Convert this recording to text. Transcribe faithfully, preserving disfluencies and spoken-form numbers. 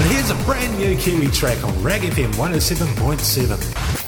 here's a brand new Kiwi track on Rag F M one oh seven point seven.